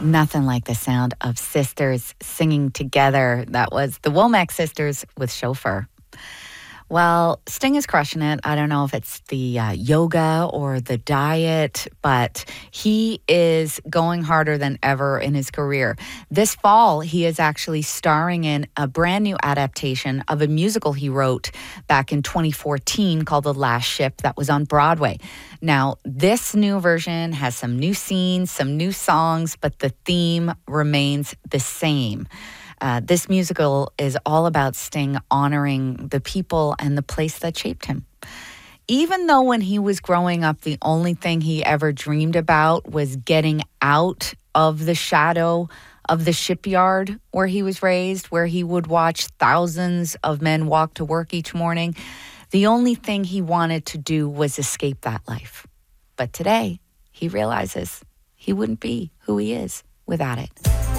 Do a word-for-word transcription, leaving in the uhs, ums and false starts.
Nothing like the sound of sisters singing together. That was the Womack Sisters with Chauffeur. Well, Sting is crushing it. I don't know if it's the uh, yoga or the diet, but he is going harder than ever in his career. This fall, he is actually starring in a brand new adaptation of a musical he wrote back in twenty fourteen called The Last Ship that was on Broadway. Now, this new version has some new scenes, some new songs, but the theme remains the same. Uh, this musical is all about Sting honoring the people and the place that shaped him. Even though when he was growing up, the only thing he ever dreamed about was getting out of the shadow of the shipyard where he was raised, where he would watch thousands of men walk to work each morning, the only thing he wanted to do was escape that life. But today, he realizes he wouldn't be who he is without it.